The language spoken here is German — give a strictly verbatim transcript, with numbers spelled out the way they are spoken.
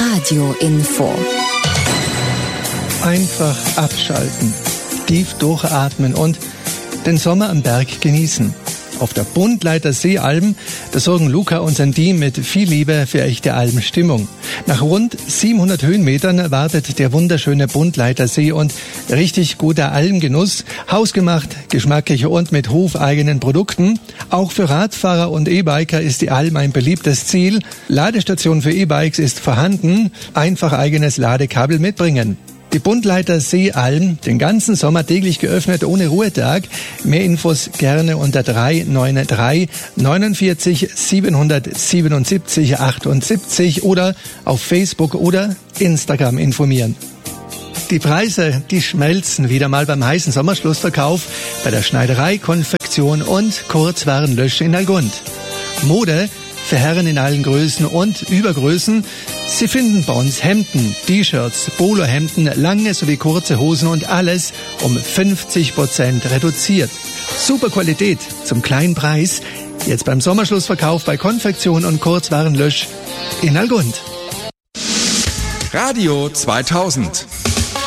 Radio-Info. Einfach abschalten, tief durchatmen und den Sommer am Berg genießen. Auf der Buntleiter Seealm, da sorgen Luca und sein Team mit viel Liebe für echte Almstimmung. Nach rund siebenhundert Höhenmetern wartet der wunderschöne Buntleiter See und richtig guter Almgenuss, hausgemacht, geschmacklich und mit hofeigenen Produkten. Auch für Radfahrer und E-Biker ist die Alm ein beliebtes Ziel. Ladestation für E-Bikes ist vorhanden, einfach eigenes Ladekabel mitbringen. Die Buntleiter Seealm, den ganzen Sommer täglich geöffnet, ohne Ruhetag. Mehr Infos gerne unter drei neun drei neunundvierzig siebenhundertsiebenundsiebzig achtundsiebzig oder auf Facebook oder Instagram informieren. Die Preise, die schmelzen wieder mal beim heißen Sommerschlussverkauf bei der Schneiderei, Konfektion und Kurzwarenlösch in Allgund. Mode für Herren in allen Größen und Übergrößen. Sie finden bei uns Hemden, T-Shirts, Polohemden, lange sowie kurze Hosen und alles um fünfzig Prozent reduziert. Super Qualität zum kleinen Preis. Jetzt beim Sommerschlussverkauf bei Konfektion und Kurzwarenlösch in Allgund. Radio zweitausend.